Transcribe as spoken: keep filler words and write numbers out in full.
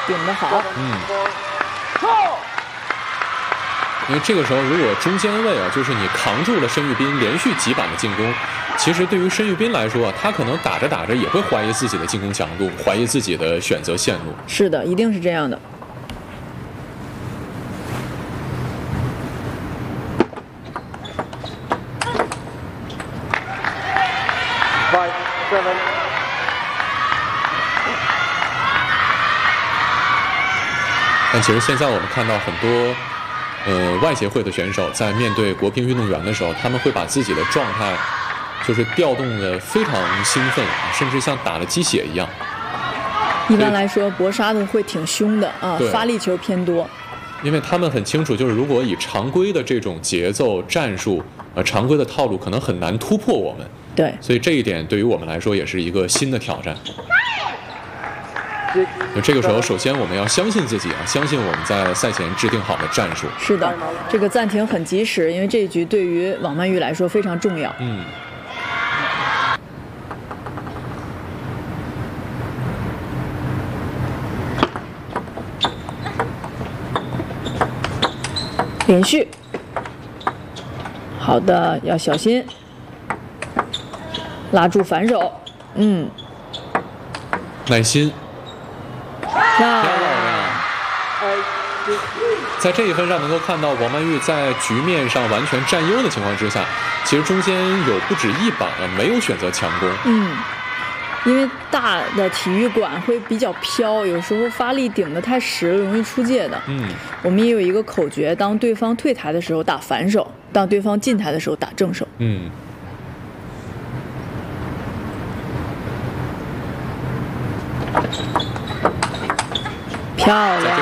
顶得好。 嗯。因为这个时候，如果中间位啊，就是你扛住了申玉斌连续几板的进攻，其实对于申玉斌来说啊，他可能打着打着也会怀疑自己的进攻强度，怀疑自己的选择线路。 是的，一定是这样的。 Five, seven. 但其实现在我们看到很多。呃，外协会的选手在面对国乒运动员的时候，他们会把自己的状态就是调动的非常兴奋，甚至像打了鸡血一样。 一般来说，搏杀的会挺凶的啊，发力球偏多。 因为他们很清楚，就是如果以常规的这种节奏战术，呃，常规的套路可能很难突破我们。 对， 所以这一点对于我们来说也是一个新的挑战。那这个时候，首先我们要相信自己啊，相信我们在赛前制定好的战术。 是的，这个暂停很及时，因为这一局对于王曼玉来说非常重要。 嗯。 连续，好的，要小心，拉住反手，嗯， 耐心。 漂亮！在这一分上能够看到王曼玉在局面上完全占优的情况之下，其实中间有不止一板啊没有选择强攻。 嗯，因为大的体育馆会比较飘，有时候发力顶得太实了，容易出界的。 嗯， 我们也有一个口诀：当对方退台的时候打反手，当对方进台的时候打正手。 嗯。 漂亮！